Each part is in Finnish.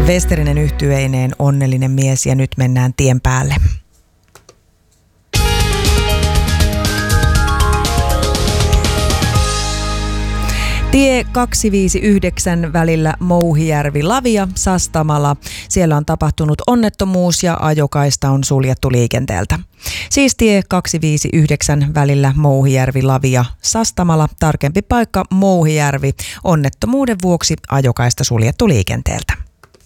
Westerinen yhtyeineen Onnellinen mies ja nyt mennään tien päälle. Tie 259 välillä Mouhijärvi-Lavia, Sastamala. Siellä on tapahtunut onnettomuus ja ajokaista on suljettu liikenteeltä. Siis tie 259 välillä Mouhijärvi-Lavia, Sastamala, tarkempi paikka Mouhijärvi. Onnettomuuden vuoksi ajokaista suljettu liikenteeltä.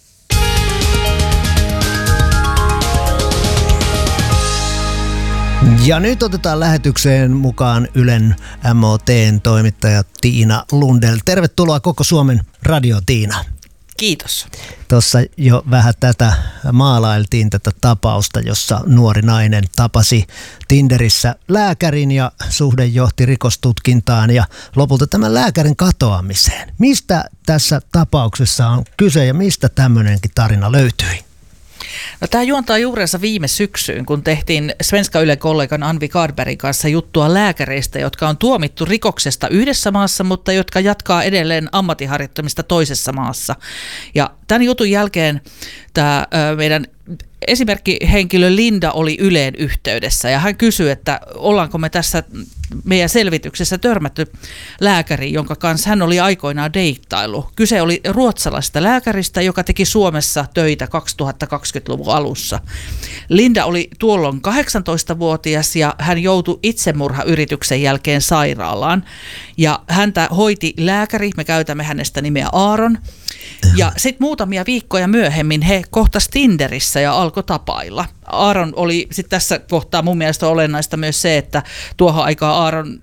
Ja nyt otetaan lähetykseen mukaan Ylen MOT:n toimittaja Tiina Lundell. Tervetuloa Koko Suomen Radio, Tiina. Kiitos. Tuossa jo vähän tätä maalailtiin, tätä tapausta, jossa nuori nainen tapasi Tinderissä lääkärin ja suhde johti rikostutkintaan ja lopulta tämän lääkärin katoamiseen. Mistä tässä tapauksessa on kyse ja mistä tämmöinenkin tarina löytyi? No, tämä juontaa juurensa viime syksyyn, kun tehtiin Svenska Yle-kollegan Anvi Karbergin kanssa juttua lääkäreistä, jotka on tuomittu rikoksesta yhdessä maassa, mutta jotka jatkaa edelleen ammatinharjoittamista toisessa maassa. Ja tämän jutun jälkeen tämä meidän esimerkkihenkilö Linda oli Yleen yhteydessä ja hän kysyi, että ollaanko me tässä meidän selvityksessä törmätty lääkäriin, jonka kanssa hän oli aikoinaan deittailu. Kyse oli ruotsalaisesta lääkäristä, joka teki Suomessa töitä 2020-luvun alussa. Linda oli tuolloin 18-vuotias ja hän joutui itsemurhayrityksen jälkeen sairaalaan. Ja häntä hoiti lääkäri, me käytämme hänestä nimeä Aaron. Ja sitten muutamia viikkoja myöhemmin he kohtasivat Tinderissä ja alkoi tapailla. Aaron oli sitten tässä kohtaa mun mielestä olennaista myös se, että tuohon aikaan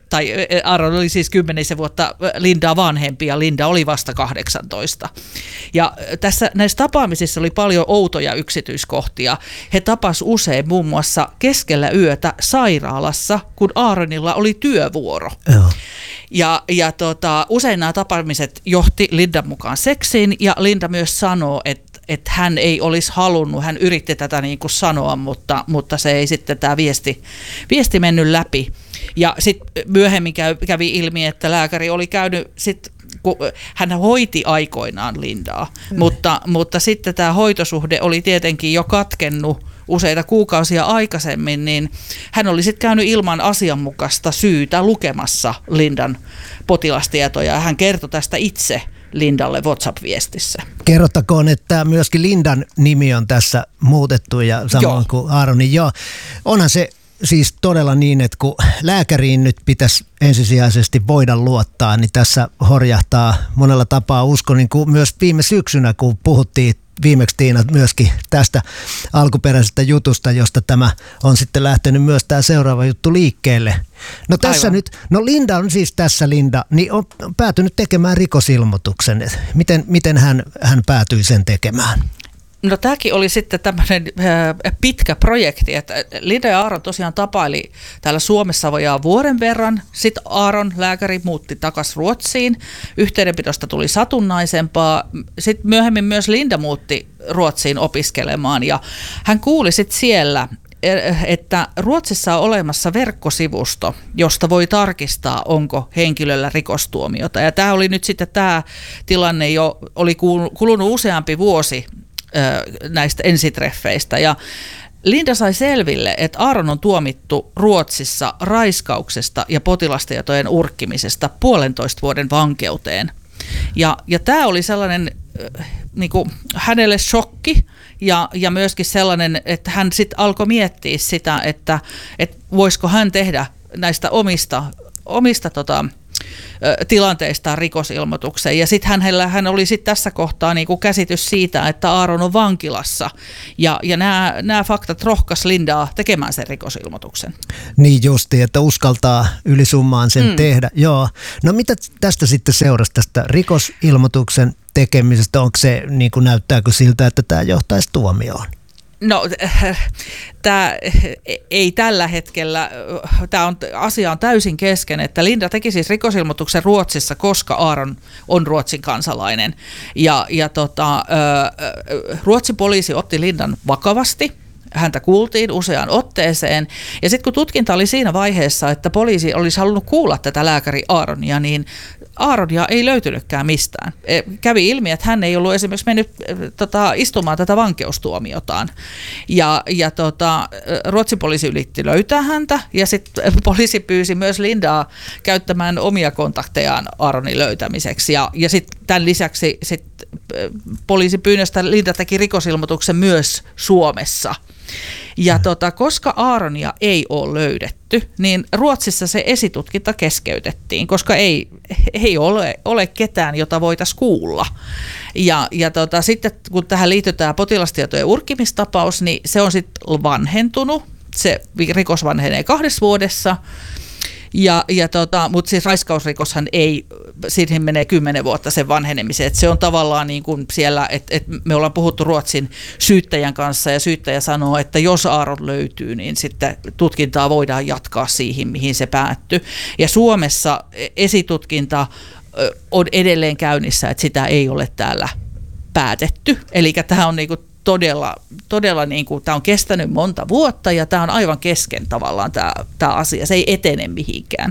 Aaron oli siis 10 vuotta Lindaa vanhempi ja Linda oli vasta 18. Ja näissä tapaamisissa oli paljon outoja yksityiskohtia. He tapasivat usein muun muassa keskellä yötä sairaalassa, kun Aaronilla oli työvuoro. Joo. Ja usein nämä tapaamiset johti Lindan mukaan seksiin ja Linda myös sanoo, että hän ei olisi halunnut, hän yritti tätä niin kuin sanoa, mutta se ei sitten tämä viesti mennyt läpi. Ja sitten myöhemmin kävi ilmi, että lääkäri oli käynyt sitten, kun hän hoiti aikoinaan Lindaa, mutta sitten tämä hoitosuhde oli tietenkin jo katkennut useita kuukausia aikaisemmin, niin hän oli sitten käynyt ilman asianmukaista syytä lukemassa Lindan potilastietoja ja hän kertoi tästä itse Lindalle WhatsApp-viestissä. Kerrottakoon, että myöskin Lindan nimi on tässä muutettu ja samoin kuin Aaronin. Joo. Onhan se siis todella niin, että kun lääkäriin nyt pitäisi ensisijaisesti voida luottaa, niin tässä horjahtaa monella tapaa usko, niin kuin myös viime syksynä, kun puhuttiin viimeksi Tiina myöskin tästä alkuperäisestä jutusta, josta tämä on sitten lähtenyt myös tämä seuraava juttu liikkeelle. No tässä Aivan. nyt, Linda on siis tässä niin on päätynyt tekemään rikosilmoituksen. Miten hän päätyi sen tekemään? No tämäkin oli sitten tämmöinen pitkä projekti, että Linda ja Aaron tosiaan tapaili täällä Suomessa vajaa vuoden verran. Sitten Aaron, lääkäri, muutti takaisin Ruotsiin. Yhteydenpidosta tuli satunnaisempaa. Sitten myöhemmin myös Linda muutti Ruotsiin opiskelemaan ja hän kuuli sitten siellä, että Ruotsissa on olemassa verkkosivusto, josta voi tarkistaa, onko henkilöllä rikostuomiota. Ja tämä oli nyt sitten tämä tilanne jo, oli kulunut useampi vuosi näistä ensitreffeistä ja Linda sai selville, että Aaron on tuomittu Ruotsissa raiskauksesta ja potilastietojen urkkimisesta 1,5 vuoden vankeuteen. Ja tämä oli sellainen niin kuin hänelle shokki ja myöskin sellainen, että hän sitten alkoi miettiä sitä, että voisiko hän tehdä näistä omista tilanteistaan rikosilmoituksen. Ja sitten hän oli sitten tässä kohtaa niinku käsitys siitä, että Aaron on vankilassa. Ja nämä faktat rohkas Lindaa tekemään sen rikosilmoituksen. Niin justi, että uskaltaa ylisummaan sen tehdä. Joo. No mitä tästä sitten seurasi tästä rikosilmoituksen tekemisestä? Onko se, niin kuin näyttääkö siltä, että tämä johtaisi tuomioon? No, tämä ei tällä hetkellä, asia on täysin kesken, että Linda teki siis rikosilmoituksen Ruotsissa, koska Aaron on Ruotsin kansalainen. Ja Ruotsin poliisi otti Lindan vakavasti. häntä kuultiin useaan otteeseen. Ja sitten kun tutkinta oli siinä vaiheessa, että poliisi olisi halunnut kuulla tätä lääkäri Aaronia, niin Aaronia ei löytynytkään mistään. Kävi ilmi, että hän ei ollut esimerkiksi mennyt istumaan tätä vankeustuomiotaan. Ja Ruotsin poliisi yritti löytää häntä, ja sitten poliisi pyysi myös Lindaa käyttämään omia kontaktejaan Aaronin löytämiseksi. Ja sitten tämän lisäksi poliisin pyynnöstä Linda teki rikosilmoituksen myös Suomessa. Ja koska Aaronia ei ole löydetty, niin Ruotsissa se esitutkinta keskeytettiin, koska ei ole ketään, jota voitaisiin kuulla. Ja sitten kun tähän liittyy tämä potilastietojen urkkimistapaus, niin se on sitten vanhentunut. Se rikos vanhenee 2 vuodessa. Mutta siis raiskausrikoshan ei, siihen menee 10 vuotta sen vanhenemiseen. Et se on tavallaan niin kuin siellä, että me ollaan puhuttu Ruotsin syyttäjän kanssa ja syyttäjä sanoo, että jos Aaron löytyy, niin sitten tutkintaa voidaan jatkaa siihen, mihin se päättyy. Ja Suomessa esitutkinta on edelleen käynnissä, että sitä ei ole täällä päätetty. Eli tämä on niinku todella niin kuin, tämä on kestänyt monta vuotta ja tämä on aivan kesken tavallaan tämä asia. Se ei etene mihinkään.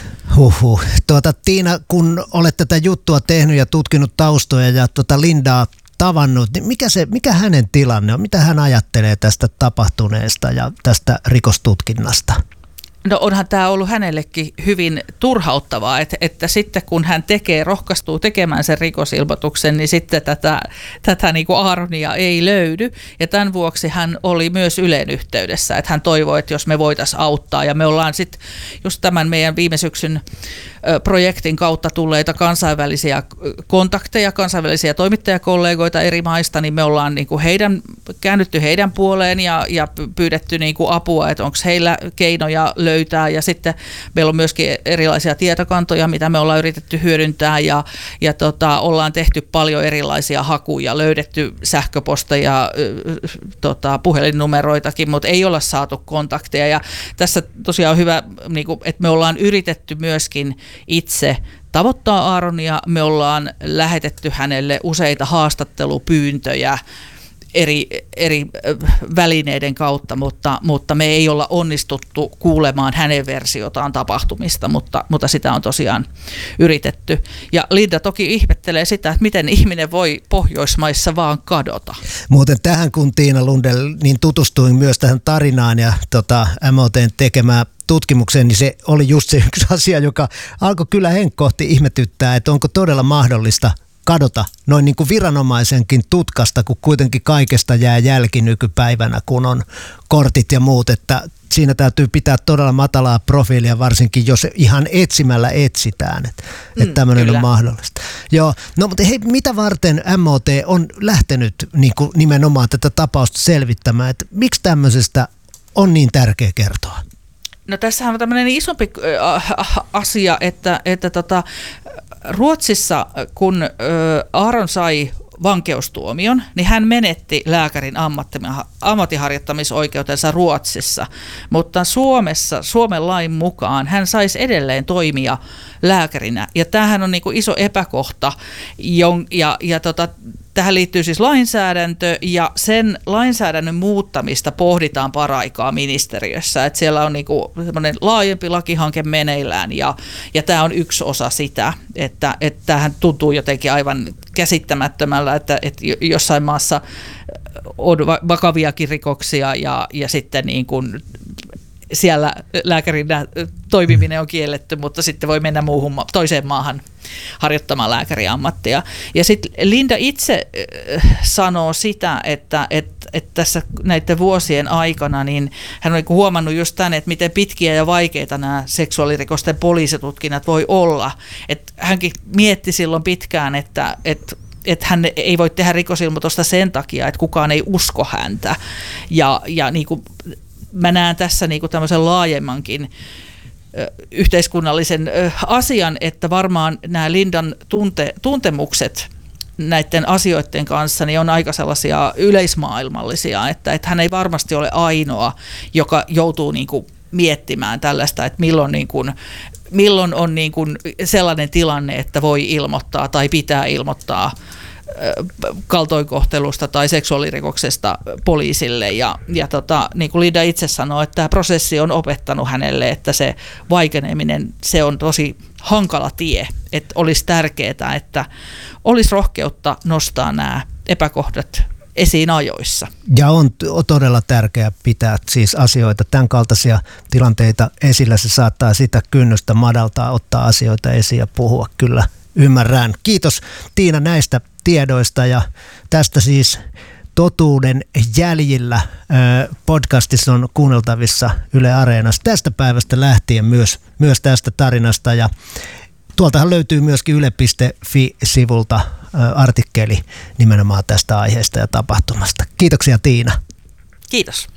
Tiina, kun olet tätä juttua tehnyt ja tutkinut taustoja ja Lindaa tavannut, niin mikä hänen tilanne on? Mitä hän ajattelee tästä tapahtuneesta ja tästä rikostutkinnasta? No onhan tämä ollut hänellekin hyvin turhauttavaa, että sitten kun hän rohkaistuu tekemään sen rikosilmoituksen, niin sitten tätä niin kuin Aaronia ei löydy. Ja tämän vuoksi hän oli myös Ylen yhteydessä, että hän toivoi, että jos me voitaisiin auttaa. Ja me ollaan sitten just tämän meidän viime syksyn projektin kautta tulleita kansainvälisiä kontakteja, kansainvälisiä toimittajakollegoita eri maista, niin me ollaan niin kuin käännytty heidän puoleen ja pyydetty niin kuin apua, että onko heillä keinoja löytää. Ja sitten meillä on myöskin erilaisia tietokantoja, mitä me ollaan yritetty hyödyntää ja ollaan tehty paljon erilaisia hakuja, löydetty sähköposteja, puhelinnumeroitakin, mutta ei olla saatu kontakteja. Ja tässä tosiaan on hyvä, niin kuin, että me ollaan yritetty myöskin itse tavoittaa Aaronia. Me ollaan lähetetty hänelle useita haastattelupyyntöjä eri välineiden kautta, mutta me ei olla onnistuttu kuulemaan hänen versiotaan tapahtumista, mutta sitä on tosiaan yritetty. Ja Linda toki ihmettelee sitä, että miten ihminen voi Pohjoismaissa vaan kadota. Muuten tähän, kun Tiina Lundell, niin tutustuin myös tähän tarinaan ja MOT:n tekemään tutkimukseen, niin se oli just se yksi asia, joka alkoi kyllä henkkohti ihmetyttää, että onko todella mahdollista kadota noin niin kuin viranomaisenkin tutkasta, kun kuitenkin kaikesta jää jälki nykypäivänä, kun on kortit ja muut, että siinä täytyy pitää todella matalaa profiilia, varsinkin jos ihan etsimällä etsitään, että tämmöinen on mahdollista. Joo, no mutta hei, mitä varten MOT on lähtenyt niin kuin nimenomaan tätä tapausta selvittämään, että miksi tämmöisestä on niin tärkeä kertoa? No tässähän on tämmöinen isompi asia, että Ruotsissa, kun Aaron sai vankeustuomion, niin hän menetti lääkärin ammattiharjoittamisoikeutensa Ruotsissa, mutta Suomen lain mukaan hän saisi edelleen toimia lääkärinä. Ja tämähän on niin kuin iso epäkohta, tähän liittyy siis lainsäädäntö ja sen lainsäädännön muuttamista pohditaan paraikaa ministeriössä. Että siellä on niinku semmoinen laajempi lakihanke meneillään ja tämä on yksi osa sitä, että tämähän tuntuu jotenkin aivan käsittämättömällä, että jossain maassa on vakaviakin rikoksia ja sitten niin kuin siellä lääkärinä toimiminen on kielletty, mutta sitten voi mennä toiseen maahan harjoittamaan lääkäriammattia. Ja sitten Linda itse sanoo sitä, että tässä näiden vuosien aikana niin hän on huomannut just tämän, että miten pitkiä ja vaikeita nämä seksuaalirikosten poliisitutkinnat voi olla. Että hänkin mietti silloin pitkään, että hän ei voi tehdä rikosilmoitusta sen takia, että kukaan ei usko häntä. Ja niin kuin mä näen tässä niin kuin tämmöisen laajemmankin yhteiskunnallisen asian, että varmaan nämä Lindan tuntemukset näiden asioiden kanssa niin on aika sellaisia yleismaailmallisia, että hän ei varmasti ole ainoa, joka joutuu niin kuin miettimään tällaista, että milloin on niin kuin sellainen tilanne, että voi ilmoittaa tai pitää ilmoittaa kaltoinkohtelusta tai seksuaalirikoksesta poliisille. Ja niin kuin Linda itse sanoi, että tämä prosessi on opettanut hänelle, että se vaikeneminen, se on tosi hankala tie. Että olisi tärkeää, että olisi rohkeutta nostaa nämä epäkohdat esiin ajoissa. Ja on todella tärkeää pitää siis asioita, tämän kaltaisia tilanteita esillä. Se saattaa sitä kynnystä madaltaa, ottaa asioita esiin ja puhua. Kyllä, ymmärrän. Kiitos Tiina näistä tiedoista ja tästä siis Totuuden jäljillä podcastissa on kuunneltavissa Yle Areenassa tästä päivästä lähtien myös tästä tarinasta ja tuoltahan löytyy myöskin yle.fi-sivulta artikkeli nimenomaan tästä aiheesta ja tapahtumasta. Kiitoksia Tiina. Kiitos.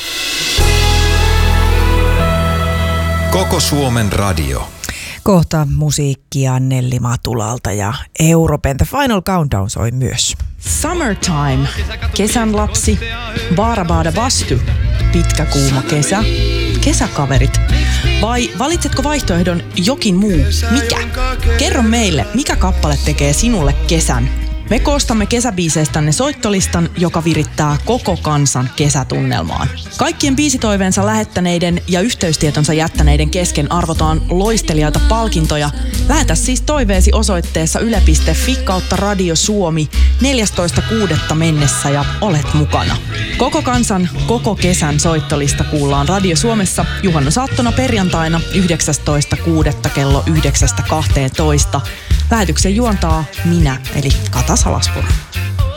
Koko Suomen radio. Kohta musiikkia Nelli Matulalta ja Europen The Final Countdown soi myös. Summertime, kesän lapsi, Baarabaada Bastu, pitkä kuuma kesä, kesäkaverit. Vai valitsetko vaihtoehdon jokin muu? Mikä? Kerro meille, mikä kappale tekee sinulle kesän. Me koostamme kesäbiiseistänne soittolistan, joka virittää koko kansan kesätunnelmaan. Kaikkien biisitoiveensa lähettäneiden ja yhteystietonsa jättäneiden kesken arvotaan loistelijaita palkintoja. Lähetä siis toiveesi osoitteessa yle.fi/Radio Suomi 14.6. mennessä ja olet mukana. Koko kansan, koko kesän soittolista kuullaan Radio Suomessa juhannusaattona perjantaina 19.6. kello 9.12. Lähetyksen juontaa minä, eli Kata Salaspuro.